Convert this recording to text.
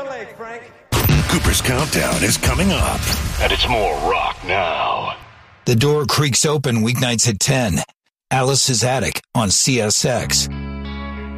leg, Frank. Cooper's Countdown is coming up, and it's more rock now. The door creaks open weeknights at 10. Alice's Attic on CSX.